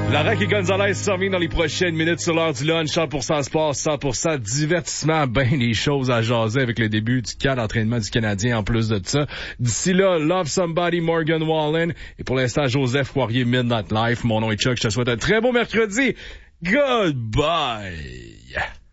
Lara et Gonzalez s'en viennent dans les prochaines minutes sur l'heure du lunch. 100% sport, 100% divertissement. Ben les choses à jaser avec le début du camp d'entraînement du Canadien en plus de ça. D'ici là, Love Somebody, Morgan Wallen. Et pour l'instant, Joseph Poirier, Midnight Life. Mon nom est Chuck. Je te souhaite un très beau mercredi. Goodbye.